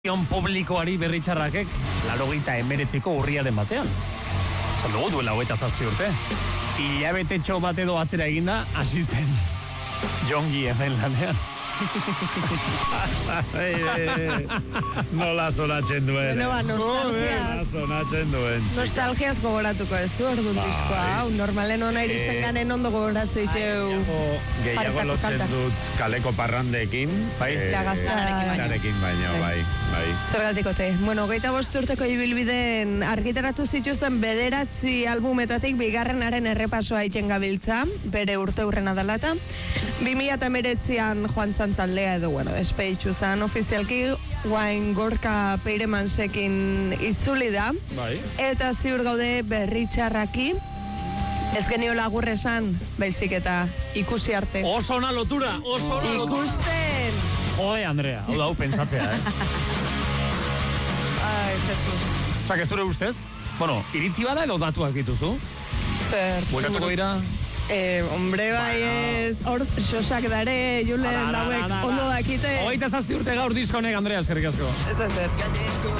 Publikoari berritxarrakek 89ko urriaren batean. Zan dugu duela 27 urte. Hilabetetxo bat edo atzera eginda, hasi zen Jongi ezen lanean. Nola sonatzen duen. Nola sonatzen duen. Nostalgiaz gogoratuko ez zu, orduan diskoa. Normalen ona iristen ganen ondo gogoratzei teu. Gehiago lotzen dut kaleko parrandekin. Gaztarekin baina, bai. Zergatikote. Bueno, 25 urteko ibilbideen argitaratu zituzten 9 albumetatik bigarrenaren errepasoa egiten gabiltza, bere urte hurrena dalata. 2019an joan zan taldea edo, despeitxu zan ofizialki, guain Gorka Peiremansekin itzuli da. Bai. Eta ziur gaude berritxarraki, ez genio lagur esan, baizik eta ikusi arte. Oso ona lotura. Ikusten! Jode, Andrea, hau pentsatzea, Ai, Jesus. Osak, ez dure ustez? Bueno, iritzi bada edo datuak dituzu? Zer? Bueltatuko dira? Hombre, bai ez, hor, xosak dare, julen dauek, ondo dakite. 27 urte gaur diskonek, Andrea, eskerrik asko. Ez.